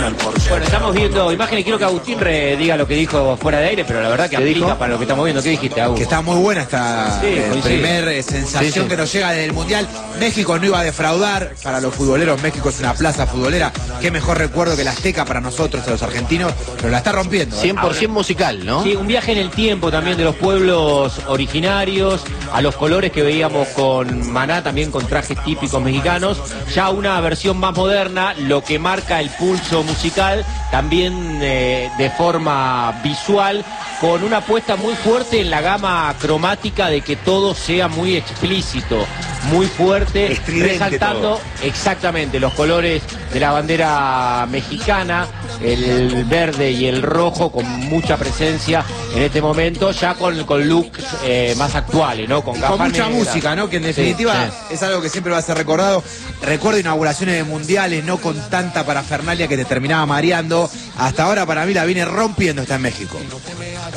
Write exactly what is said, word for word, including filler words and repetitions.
Nacional. Bueno, estamos viendo imágenes, quiero que Agustín re diga lo que dijo fuera de aire, pero la verdad que aplica dijo? para lo que estamos viendo. ¿Qué dijiste, Agustín? Que está muy buena esta sí, eh, primer eh, sensación sí, sí. que nos llega del Mundial. México no iba a defraudar, para los futboleros México es una plaza futbolera. Qué mejor recuerdo que la Azteca para nosotros, a los argentinos, pero la está rompiendo. ¿eh? cien por ciento musical, ¿no? Sí, un viaje en el tiempo también de los pueblos originarios, a los colores que veíamos con Maná, también con trajes típicos mexicanos, ya una versión más moderna, lo que marca el pulso musical, también eh, de forma visual, con una apuesta muy fuerte en la gama cromática de que todo sea muy explícito, muy fuerte, estridente, resaltando todo. exactamente los colores de la bandera mexicana, el verde y el rojo con mucha presencia en este momento, ya con, con looks eh, más actuales, ¿no? Con, con mucha negra. música, ¿no? Que en definitiva sí, sí. es algo que siempre va a ser recordado. Recuerdo inauguraciones de mundiales, no con tanta parafernalia que te terminaba mareando. Hasta ahora para mí la viene rompiendo, está en México.